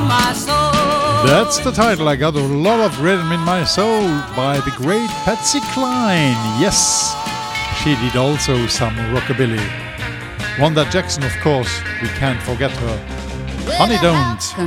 my soul. That's the title, I Got a Lot of Rhythm in My Soul by the great Patsy Cline. Yes, she did also some rockabilly. Wanda Jackson, of course, we can't forget her. Honey Don't.